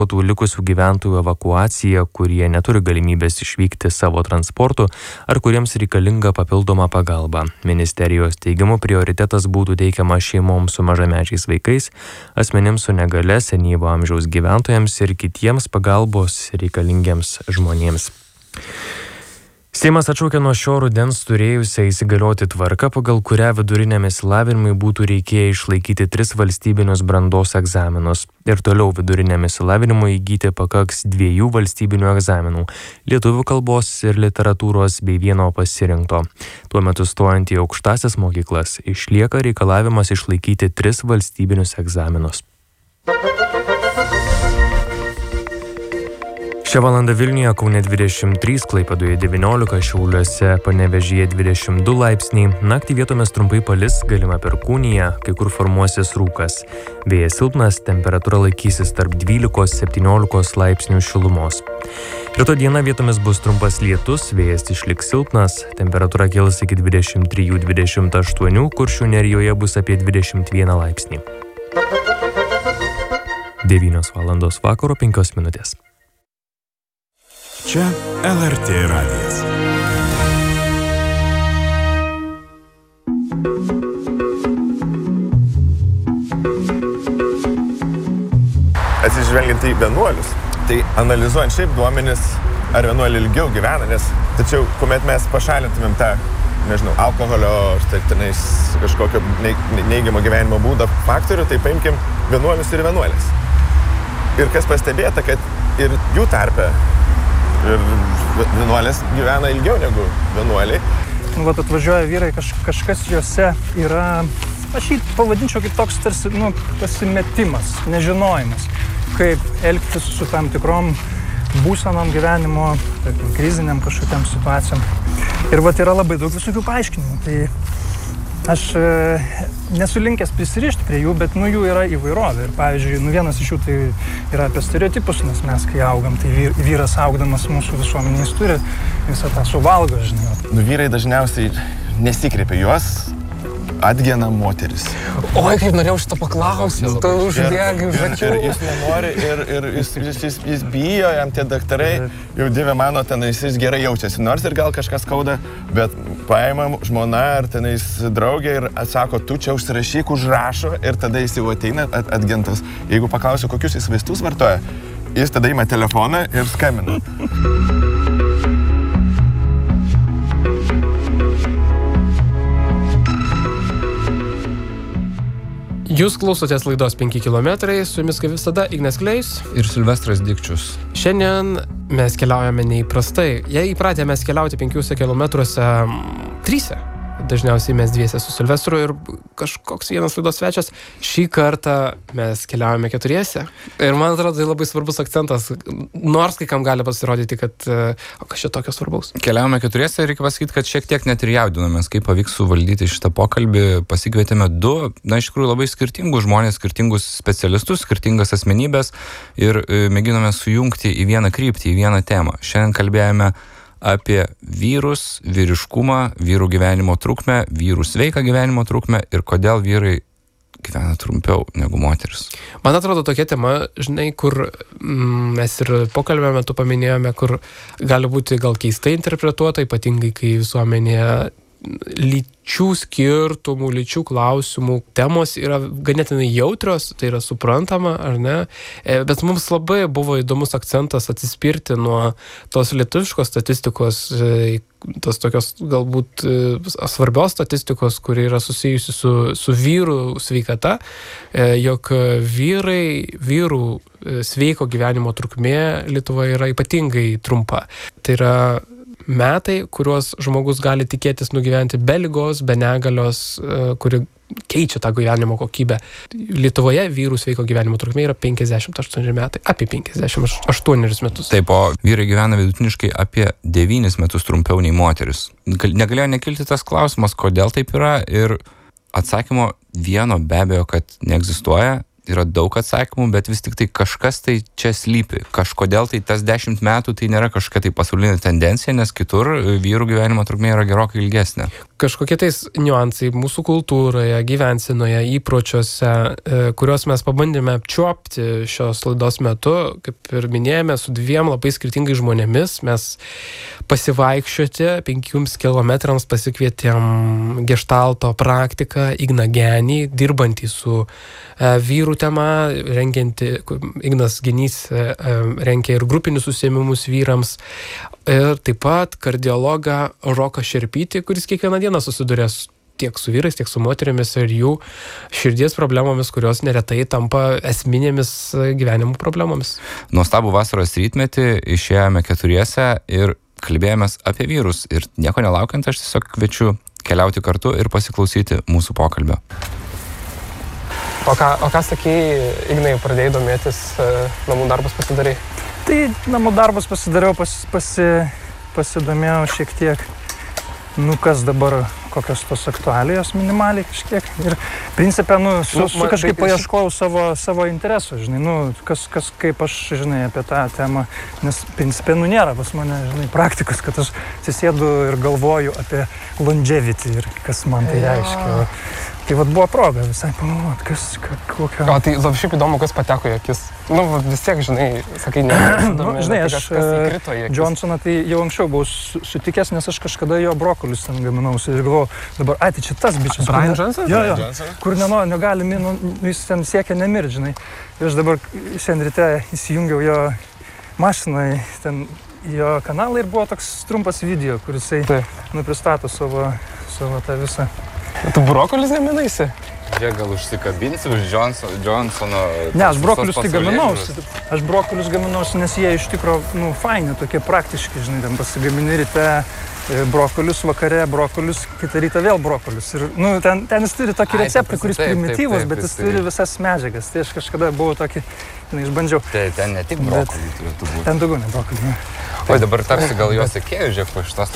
likusių gyventojų evakuaciją, kurie neturi galimybės išvykti savo transportu ar kuriems reikalinga papildoma pagalba. Ministerijos teigimu prioritetas būtų teikiamas šeimoms su mažamečiais vaikais, asmenims su negale, senyvo amžiaus gyventojams ir kitiems pagalbos reikalingiems žmonėms. Seimas atšaukė nuo šio rudens turėjusią įsigalioti tvarką, pagal kurią viduriniam išsilavinimui būtų reikėję išlaikyti 3 valstybinius brandos egzaminus. Ir toliau viduriniam išsilavinimui įgyti pakaks 2 valstybinių egzaminų - lietuvių kalbos ir literatūros bei vieno pasirinkto. Tuo metu stojant į aukštąsias mokyklas išlieka reikalavimas išlaikyti 3 valstybinius egzaminus. Šią valandą Vilniuje, Kaune 23, Klaipėdoje 19, Šiauliuose, Panevėžyje 22 laipsniai. Naktį vietomis trumpai palis, galima perkūnija, kai kur formuosis rūkas. Vėjas silpnas, temperatūra laikysis tarp 12-17 laipsnių šilumos. Rytoj dieną vietomis bus trumpas lietus, vėjas išliks silpnas, temperatūra kils iki 23-28, Kuršių nerijoje bus apie 21 laipsnį. 9 valandos vakaro 5 minutės. Čia LRT radijas. Atsižvelgiant į vienuolius, tai analizuojant šiaip duomenis, ar vienuoliai ilgiau gyvena, nes tačiau, kuomet mes pašalintumėm tą, alkoholio ar tenais kažkokio neigiamo gyvenimo būdo faktorių, tai paimkim vienuolius ir vienuolės. Ir kas pastebėta, kad ir jų tarpe ir vienuolės gyvena ilgiau negu vienuoliai. Atvažiuoja vyrai, kažkas juose yra, aš jį pavadinčiau kaip toks tarsi, pasimetimas, nežinojimas, kaip elgtis su tam tikrom būsenom gyvenimo, kriziniam kažkokiam situacijom. Ir yra labai daug visokių paaiškinimų. Tai aš nesu linkęs prisirišti prie jų, bet jų yra įvairovė. Ir pavyzdžiui, vienas iš jų tai yra apie stereotipus, nes mes kai augam, tai vyras augdamas mūsų visuomenės turi visą tą suvalgo, žinai. Vyrai dažniausiai nesikreipia, juos atgena moteris. Oi, kaip norėjau šitą paklausyti, tu užbėgai už akių. Ir jis nenori, ir jis bijo, jam tie daktarai, jau Dieve mano, tenais jis gerai jaučiasi, nors ir gal kažkas skauda, bet paimam žmona ar tenais draugė ir atsako, tu čia užsirašyk, užrašo ir tada jis jau ateina atgentas. Jeigu paklausiu, kokius jis vaistus vartoja, jis tada ima telefoną ir skambina. Jūs klausotės laidos 5 kilometrai, su jumis kaip visada Ignas Klėjus ir Silvestras Dikčius. Šiandien mes keliaujame neįprastai. Jei įpratę mes keliauti 5 kilometruose 3. Dažniausiai mes dviese su Silvestru ir kažkoks vienas laidos svečias. Šį kartą mes keliaujame 4. Ir man atrodo, tai labai svarbus akcentas. Nors kai kam gali pasirodyti, kad kas čia tokio svarbaus. Keliaujame 4 ir reikia pasakyti, kad šiek tiek net ir jaudinomės, kaip pavyks suvaldyti šitą pokalbį. Pasikvietėme 2, iš tikrųjų labai skirtingus žmonės, skirtingus specialistus, skirtingas asmenybės ir mėginome sujungti į vieną kryptį, į vieną temą. Šiandien kalbėjome apie vyrus, vyriškumą, vyrų gyvenimo trukmę, vyrų sveiką gyvenimo trukmę ir kodėl vyrai gyvena trumpiau negu moteris. Man atrodo, tokia tema, žinai, kur mes ir pokalbio metu paminėjome, kur gali būti gal keistai interpretuota, ypatingai kai visuomenėje lyčių skirtumų, lyčių klausimų temos yra ganėtinai jautrios, tai yra suprantama, ar ne? Bet mums labai buvo įdomus akcentas atsispirti nuo tos lietuviškos statistikos, tos tokios galbūt svarbios statistikos, kuri yra susijusi su vyrų sveikata, jog vyrų sveiko gyvenimo trukmė Lietuvoje yra ypatingai trumpa. Tai yra metai, kuriuos žmogus gali tikėtis nugyventi be ligos, be negalios, kuri keičia tą gyvenimo kokybę. Lietuvoje vyrų sveiko gyvenimo trukmė yra 58 metai, apie 58 metus. Taip, o vyrai gyvena vidutiniškai apie 9 metus trumpiau nei moteris. Negalėjo nekilti tas klausimas, kodėl taip yra, ir atsakymo vieno be abejo, kad neegzistuoja. Yra daug atsakymų, bet vis tik tai kažkas tai čia slypi. Kažkodėl tai tas 10 metų tai nėra kažkokia tai pasaulinė tendencija, nes kitur vyrų gyvenimo trukmė yra gerokai ilgesnė. kažkokie tais niuansai mūsų kultūroje, gyvensinoje, įpročiuose, kuriuos mes pabandėme apčiuopti šios laidos metu, kaip ir minėjome, su dviem labai skirtingais žmonėmis. Mes pasivaikščioti 5 kilometrams pasikvietėm geštalto praktiką Igną Genį, dirbantį su vyrų tema, Ignas Genys rengia ir grupinius užsiėmimus vyrams, ir taip pat kardiologą Roką Šerpytį, kuris kiekvieną dieną susiduria tiek su vyrais, tiek su moterimis ir jų širdies problemomis, kurios neretai tampa esminėmis gyvenimo problemomis. Nuostabų vasaros rytmetį išėjome 4 ir kalbėjomės apie vyrus. Ir nieko nelaukiant, aš tiesiog kviečiu keliauti kartu ir pasiklausyti mūsų pokalbio. O ką sakei, Ignai, pradėjai domėtis, namų darbus pasidarai? Tai namų darbus pasidariau, pasidomėjau šiek tiek, kas dabar, kokios tos aktualijos minimaliai kažkiek. Ir principė, kažkaip paieškojau savo interesų, žinai, kaip aš, žinai, apie tą temą, nes principė, nėra pas mane, žinai, praktikos, kad aš atsisėdu ir galvoju apie longevity ir kas man tai reiškia. Tai buvo proga visai pagalvoti, kokia... O tai šiaip įdomu, kas pateko į akis. Vis tiek, žinai, sakai, žinai, aš Johnsoną tai jau anksčiau buvau sutikęs, nes aš kažkada jo brokolius ten gaminausi ir galvojau, dabar, tai čia tas bičias. Brian Johnson? Jo, kur negali, jis ten siekia nemirti, žinai. Ir aš dabar šiandien ryte įsijungiau jo mašiną, ten jo kanalą ir buvo toks trumpas video, kur jisai pristato savo tą visą. Tu brokolius gaminaisi? Jie gal užsikabinsi už Johnsono... Ne, aš brokolius tai gaminausi. Aš brokolius gaminausi, nes jie iš tikro, faini, tokie praktiški, žinai, ten pasigamini ryte brokolius, vakare brokolius, kitą rytą vėl brokolius. Ir, ten jis turi tokį receptą, kuris primityvus, bet jis turi visas medžiagas. Tai aš kažkada buvau tokį, išbandžiau. Ten ne tik brokolių turėtų būti. Ten daugiau ne brokolių. O dabar tarsi gal jos sekėjų, žiūrėk, po šitos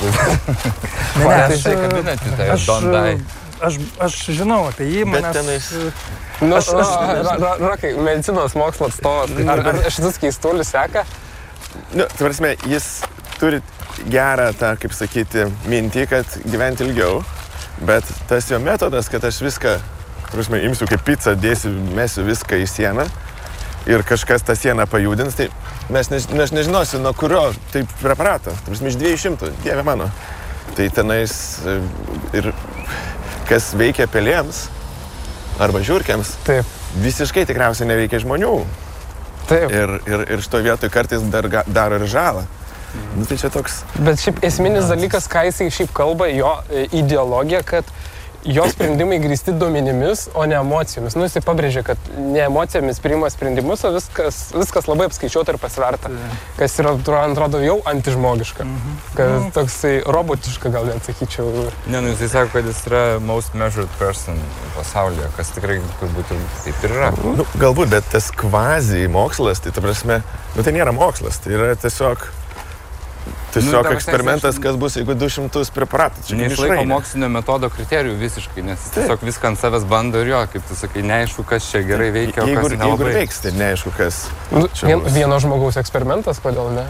laidos. Aš žinau apie jį, manęs... Rokai, medicinos mokslo atstovas, ar šitas keistuolis seka? Tvarsime, jis turi gerą tą, kaip sakyti, mintį, kad gyventi ilgiau, bet tas jo metodas, kad aš viską, tvarsime, imsiu kaip pizzą, mesiu viską į sieną ir kažkas tą sieną pajudins, tai aš nežinosiu, nuo kurio tai preparato, tvarsime, iš 200, dieve mano. Tai tenais ir kas veikia pelėms arba žiurkėms, visiškai tikriausiai neveikia žmonių. Taip. Ir šito vietoj kartais daro ir žalą. Tai čia toks... Bet šiaip esminis dalykas, ką jisai šiaip kalba, jo ideologija, kad jo sprendimai grįsti duomenimis, o ne emocijomis. Jisai pabrėžia, kad ne emocijomis priima sprendimus, o viskas labai apskaičiuota ir pasverta. Kas yra, atrodo, jau antižmogiška. Kad toksai robotiška, gal net sakyčiau. Jisai sako, kad jis yra most measured person pasaulyje, kas tikrai turbūt taip ir yra. Galbūt, bet tas kvazi mokslas, tai ta prasme, tai nėra mokslas, tai yra tiesiog eksperimentas, kas bus, jeigu 200 preparatų. Neišlaiko mokslinio metodo kriterijų visiškai, nes tiesiog viską ant savęs bando ir jo, kaip tu sakai, neaišku, kas čia gerai veikia, o kas nelabai. Jeigu veiks, tai neaišku, kas. Vieno žmogaus eksperimentas, kodėl ne?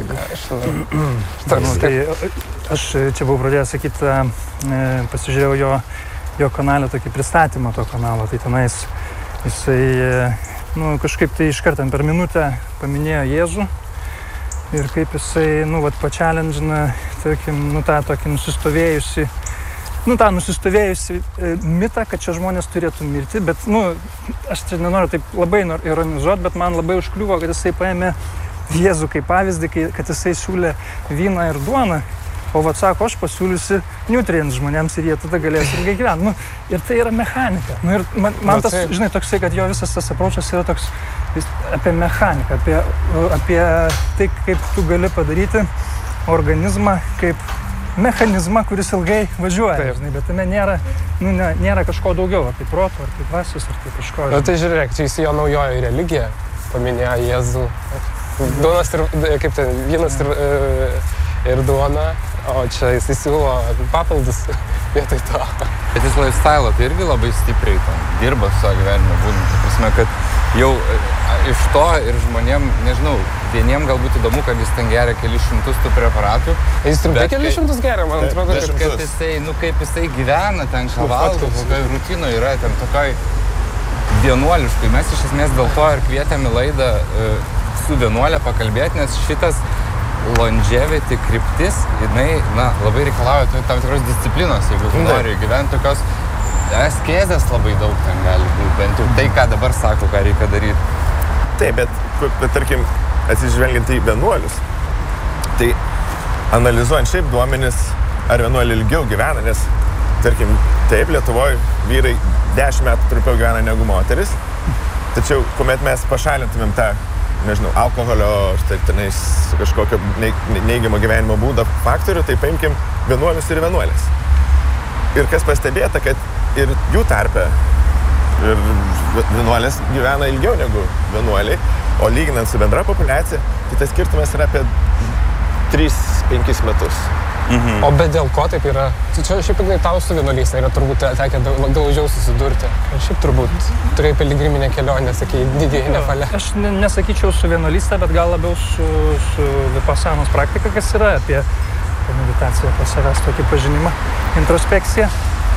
Tai aš čia buvau pradėjęs sakyti, pasižiūrėjau jo kanalą, tokį pristatymą to kanalo, tai tenais jisai, kažkaip tai iškart per minutę paminėjo Jėzų. Ir kaip jisai, pačelendžina, tarkim, tą tokį nusistovėjusi mitą, kad čia žmonės turėtų mirti, bet, aš čia nenoriu taip labai ironizuoti, bet man labai užkliuvo, kad jisai paėmė Jėzų kaip pavyzdį, kad jisai siūlė vyną ir duoną, o sako, aš pasiūliusi nutrients žmonėms ir jie tada galės ilgai gyventi. Ir tai yra mechanika. Ir man tas, žinai, toksai, kad jo visas tas approachas yra toks apie mechaniką, apie tai, kaip tu gali padaryti organizmą kaip mechanizmą, kuris ilgai važiuoja, žinai, bet tame nėra kažko daugiau, ar tai proto, ar tai dvasios, ar tai kažko. Tai žiūrėk, čia jis jo naujojo religija paminėjo Jėzų. Duonas ir, kaip tai, vynas ir duona, o čia jis siūlo papildus vietoj to. Bet jis lifestyle tai irgi labai stipriai dirba su savo gyvenime būdant. Tai prasme, kad jau iš to ir žmonėm, nežinau, vieniem galbūt įdomu, kad jis ten geria kelius šimtus tų preparatų. Jis trumpai kelius šimtus geria, man atrodo, kad jisai, kaip jisai gyvena ten, ką valgo, kokioj rutinoje yra, ten tokioj vienuoliškai. Mes iš esmės dėl to ir kvietėm į laidą su vienuolė pakalbėti, nes šitas longevity kryptis, jinai, labai reikalauja tam tikros disciplinos, jeigu nori gyventi tokios askezės labai daug ten gali būti, bent jau tai, ką dabar sako, ką reikia daryti. Taip, bet tarkim, atsižvelgiant į vienuolius, tai analizuojant šiaip duomenis, ar vienuoliai ilgiau gyvena, nes, tarkim, taip, Lietuvoje vyrai 10 metų trumpiau gyvena negu moteris, tačiau, kuomet mes pašalintumėm tą, nežinau, alkoholio, štai tenais kažkokio neigiamo gyvenimo būdo faktorių, tai paimkim vienuolius ir vienuolės. Ir kas pastebėta, kad ir jų tarpe ir vienuolės gyvena ilgiau negu vienuoliai, o lyginant su bendra populiacija, tai tas skirtumas yra apie 3-5 metus. O bet dėl ko taip yra? Čia šiaip tau su vienuolystė yra turbūt tekę daugiau susidurti. Šiaip turbūt turėjai piligriminę kelionę, sakei, didieji Nepale. Aš nesakyčiau su vienuolystė, bet gal labiau su vipasanos praktika, kas yra apie meditaciją, apie savęs tokį pažinimą, introspekciją.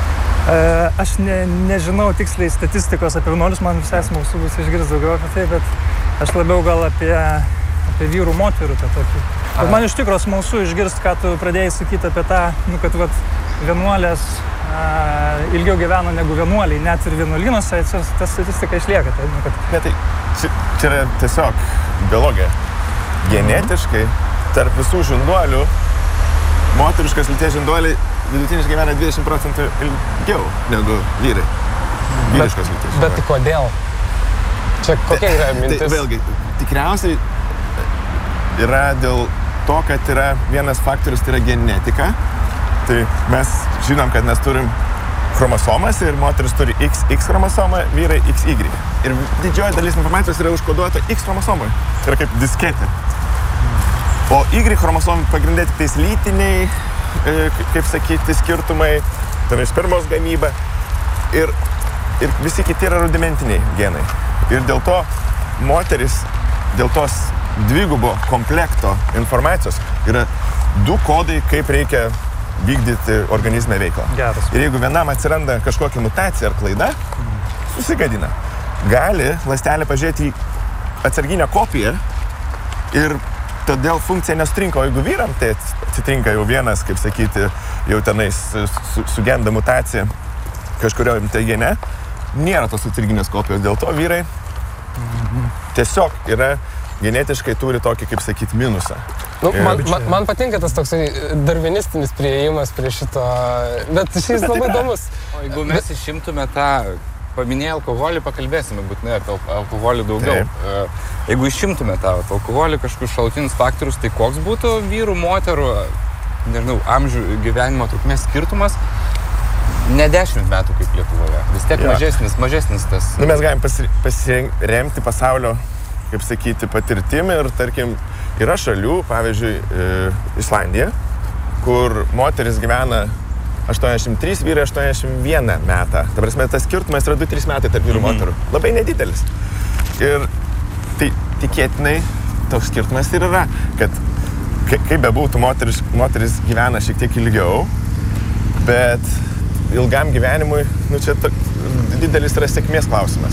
Aš nežinau tiksliai statistikos apie vienuolius, man visai smalsu bus išgirsti daugiau apie tai, bet aš labiau gal apie vyrų moterų tą tokį. Bet man iš tikrųjų smalsu išgirsti, ką tu pradėjai sakyti apie tą, kad vienuolės ilgiau gyvena negu vienuoliai, net ir vienuolynuose, ta statistika išlieka. Tai čia yra tiesiog biologija. Genetiškai tarp visų žinduolių moteriškos lyties žinduoliai vidutiniškai gyvena 20% ilgiau negu vyrai. Vyriškos lyties žinduoliai. Bet kodėl? Čia kokia yra mintis? Tai vėlgi, tikriausiai yra dėl to, kad yra vienas faktorius, tai yra genetika. Tai mes žinom, kad mes turim chromosomas ir moteris turi XX chromosomą, vyrai XY. Ir didžioji dalis informacijos yra užkoduota X chromosomai. Tai yra kaip disketė. O Y chromosomai pagrindė tik tais lytiniai, kaip sakyti, skirtumai, tai yra spermos gamyba. Ir visi kiti yra rudimentiniai genai. Ir dėl to moteris, dėl tos dvigubo komplekto informacijos yra 2 kodai, kaip reikia vykdyti organizme veiklą. Geras. Ir jeigu vienam atsiranda kažkokia mutacija ar klaida, susigadina. Gali ląstelė pažiūrėti į atsarginę kopiją ir todėl funkcija nesutrinka. O jeigu vyram, tai atsitrinka jau vienas, kaip sakyti, jau tenais sugenda mutacija kažkurio gene, nėra tos atsarginės kopijos. Dėl to vyrai tiesiog yra genetiškai turi tokį, kaip sakyti, minusą. Man patinka tas toksai darvinistinis priėjimas prie šito, bet šis labai įdomus. O jeigu mes išimtume tą, paminėjai alkoholį, pakalbėsime būtinai apie alkoholį daugiau. Jeigu išimtume tą alkoholį, kažkokius šalutinius faktorius, tai koks būtų vyrų, moterų, nežinau, amžių gyvenimo trukmės skirtumas? Ne 10 metų kaip Lietuvoje. Vis tiek mažesnis tas. Mes galim pasiremti pasaulio, kaip sakyti, patirtimi ir, tarkim, yra šalių, pavyzdžiui, Islandija, kur moteris gyvena 83, vyrai 81 metą. Ta prasme, tas skirtumas yra 2-3 metai tarp vyrų moterų. Labai nedidelis. Ir tai tikėtinai toks skirtumas ir yra, kad kaip bebūtų, moteris gyvena šiek tiek ilgiau, bet ilgam gyvenimui, čia didelis yra sėkmės klausimas.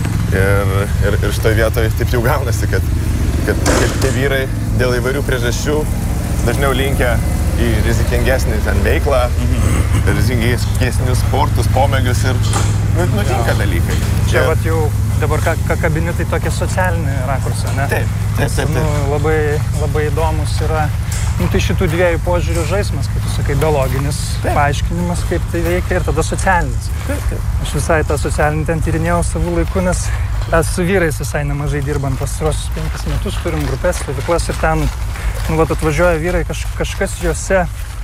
Ir šitoje vietoje taip jau gaunasi, kad tie vyrai dėl įvairių priežasčių dažniau linkia į rizikingesnį ten veiklą, rizikingesnius sportus, pomėgius ir nutinka dalykai. Čia vat jau dabar ką kabini, tai tokie socialiniai rakursai, ne? Taip. Labai įdomus yra tai šitų dviejų požiūrių žaismas, kaip tu sakai, biologinis paaiškinimas, kaip tai veikia, ir tada socialinis. Aš visai tą socialinį ten tyrinėjau savų laikų, nes su vyrais visai nemažai dirbant pastarosius 5 metus, turim grupės, stovyklas ir ten atvažiuoja vyrai, kažkas juose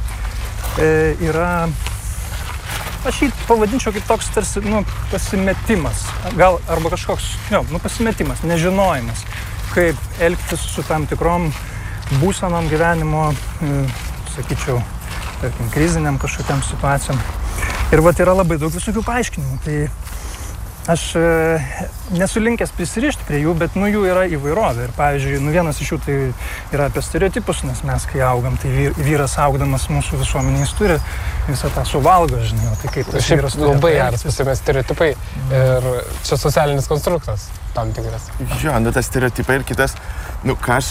yra, aš jį pavadinčiau kaip toks tarsi pasimetimas, gal arba kažkoks, pasimetimas, nežinojimas, kaip elgtis su tam tikrom būsenom gyvenimo, sakyčiau, tarkim, kriziniam kažkokiam situacijom. Ir vat yra labai daug visokių paaiškinimų. Tai Aš nesu linkęs prisirišti prie jų, bet jų yra įvairovė. Ir pavyzdžiui, vienas iš jų tai yra apie stereotipus, nes mes kai augam, tai vyras augdamas mūsų visuomenės turi visą tą suvalgo, žinai, tai kaip tas vyras turi. Labai geras pasimės stereotipai ir čia socialinis konstruktas tam tikras. Jo, tas stereotipai ir kitas, ką aš